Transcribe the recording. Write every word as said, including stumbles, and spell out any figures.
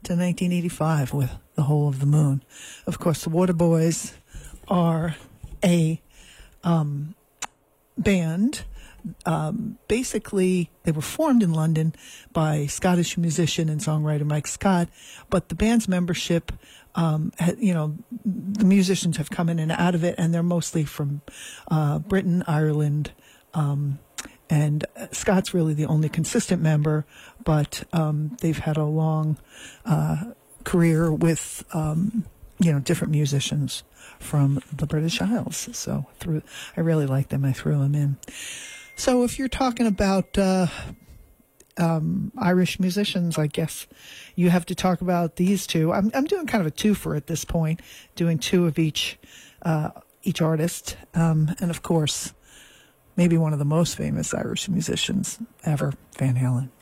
to nineteen eighty-five with The Whole of the Moon. Of course, the Waterboys are a um, band. Um, basically, they were formed in London by Scottish musician and songwriter Mike Scott, but the band's membership, um, had, you know, the musicians have come in and out of it, and they're mostly from uh, Britain, Ireland, um, and Scott's really the only consistent member, but um, they've had a long uh, career with, um, you know, different musicians from the British Isles. So through, I really like them. I threw them in. So if you're talking about uh, um, Irish musicians, I guess you have to talk about these two. I'm, I'm doing kind of a twofer at this point, doing two of each uh, each artist, um, and of course, maybe one of the most famous Irish musicians ever, Van Halen.